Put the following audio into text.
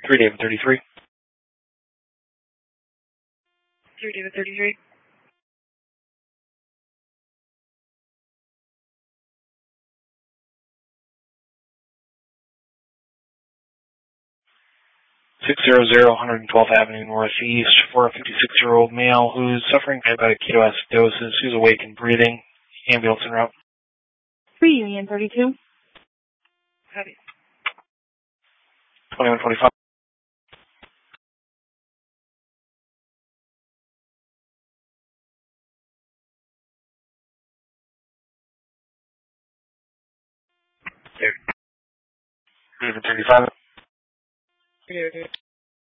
3 David 33. 3 David 33. $600 112th Avenue Northeast for a 56-year-old male who's suffering diabetic ketoacidosis, who's awake and breathing. Ambulance en route. 3 Union 32. Copy. 2125. David 35. David